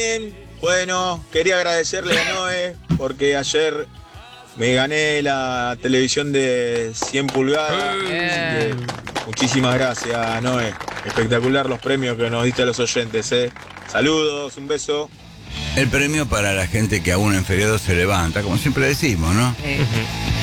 Bueno, quería agradecerle a Noé porque ayer me gané la televisión de 100 pulgadas. Así que muchísimas gracias, Noé. Espectacular los premios que nos diste a los oyentes, ¿eh? Saludos, un beso. El premio para la gente que aún en feriado se levanta, como siempre decimos, ¿no?